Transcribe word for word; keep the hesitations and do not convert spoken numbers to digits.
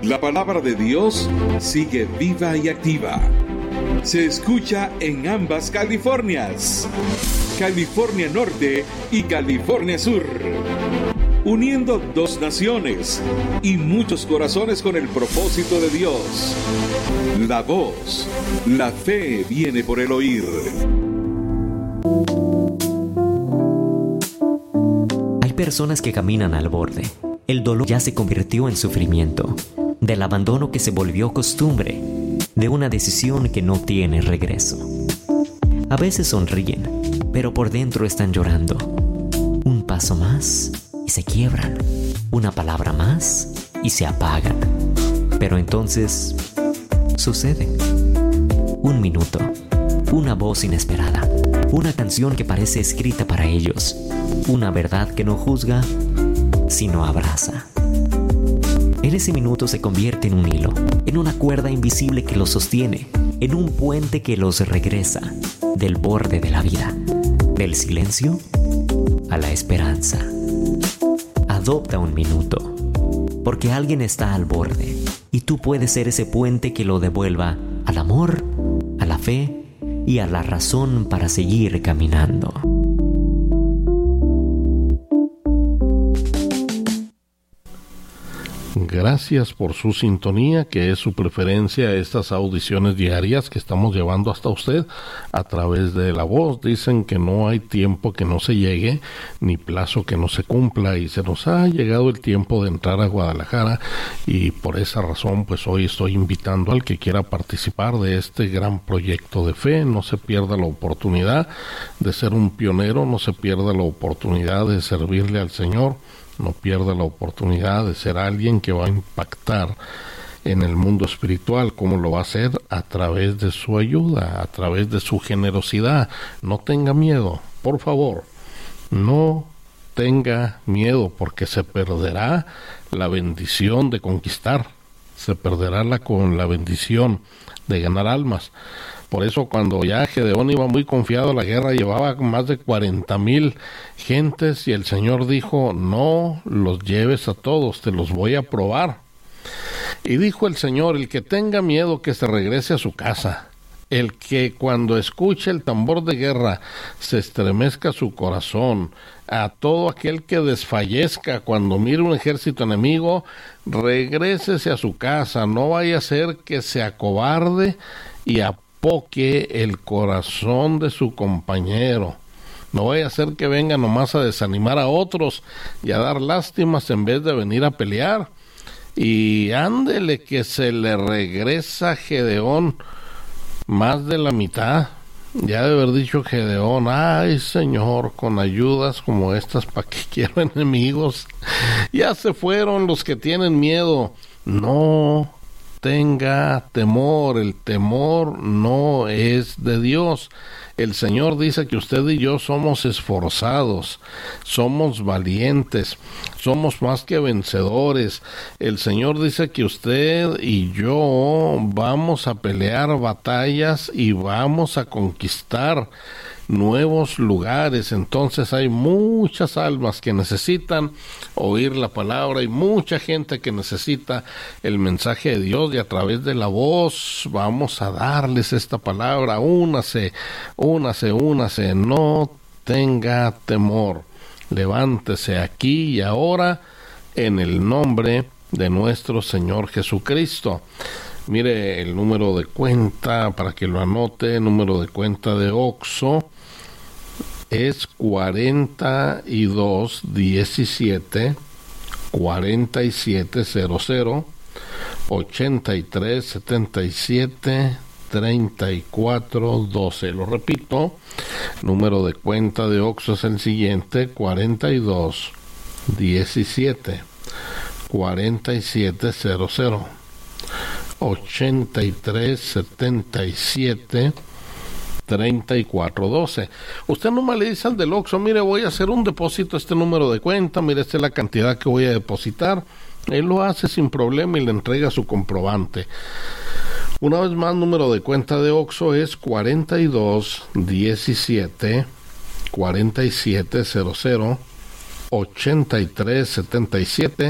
La palabra de Dios sigue viva y activa. Se escucha en ambas Californias, California Norte y California Sur, uniendo dos naciones y muchos corazones con el propósito de Dios. La voz, la fe viene por el oír. Hay personas que caminan al borde. El dolor ya se convirtió en sufrimiento, del abandono que se volvió costumbre, de una decisión que no tiene regreso. A veces sonríen, pero por dentro están llorando. Un paso más y se quiebran. Una palabra más y se apagan. Pero entonces sucede. Un minuto, una voz inesperada, una canción que parece escrita para ellos, una verdad que no juzga, sino abraza. En ese minuto se convierte en un hilo, en una cuerda invisible que los sostiene, en un puente que los regresa del borde de la vida, del silencio a la esperanza. Adopta un minuto, porque alguien está al borde y tú puedes ser ese puente que lo devuelva al amor, a la fe y a la razón para seguir caminando. Gracias por su sintonía, que es su preferencia a estas audiciones diarias que estamos llevando hasta usted a través de la voz. Dicen que no hay tiempo que no se llegue, ni plazo que no se cumpla, y se nos ha llegado el tiempo de entrar a Guadalajara, y por esa razón pues hoy estoy invitando al que quiera participar de este gran proyecto de fe. No se pierda la oportunidad de ser un pionero, no se pierda la oportunidad de servirle al Señor. No pierda la oportunidad de ser alguien que va a impactar en el mundo espiritual. ¿Cómo lo va a hacer? A través de su ayuda, a través de su generosidad. No tenga miedo, por favor. No tenga miedo, porque se perderá la bendición de conquistar. Se perderá la, con la bendición de ganar almas. Por eso cuando ya Gedeón iba muy confiado a la guerra, llevaba más de cuarenta mil gentes, y el Señor dijo: no los lleves a todos, te los voy a probar. Y dijo el Señor: el que tenga miedo, que se regrese a su casa. El que cuando escuche el tambor de guerra se estremezca su corazón. A todo aquel que desfallezca cuando mire un ejército enemigo, regrésese a su casa. No vaya a ser que se acobarde y apoque el corazón de su compañero. No vaya a ser que venga nomás a desanimar a otros y a dar lástimas en vez de venir a pelear. Y ándele que se le regresa a Gedeón más de la mitad. Ya de haber dicho Gedeón: ay, Señor, con ayudas como estas, ¿para qué quiero enemigos? Ya se fueron los que tienen miedo. No tenga temor, el temor no es de Dios. El Señor dice que usted y yo somos esforzados, somos valientes, somos más que vencedores. El Señor dice que usted y yo vamos a pelear batallas y vamos a conquistar nuevos lugares. Entonces hay muchas almas que necesitan oír la palabra, y mucha gente que necesita el mensaje de Dios, y a través de la voz vamos a darles esta palabra. Únase, únase, únase, no tenga temor, levántese aquí y ahora en el nombre de nuestro Señor Jesucristo. Mire el número de cuenta para que lo anote. Número de cuenta de Oxxo es cuarenta y dos diecisiete cuarenta y siete cero cero ochenta y tres setenta y siete treinta y cuatro doce. Lo repito, número de cuenta de Oxxo es el siguiente: cuarenta y dos diecisiete cuarenta y siete cero cero ochenta y tres setenta y siete treinta y cuatro doce. Usted nomás le dice al del Oxxo: mire, voy a hacer un depósito a este número de cuenta, mire, esta es la cantidad que voy a depositar. Él lo hace sin problema y le entrega su comprobante. Una vez más, número de cuenta de Oxxo es cuarenta y dos diecisiete cuarenta y siete cero cero ochenta y tres setenta y siete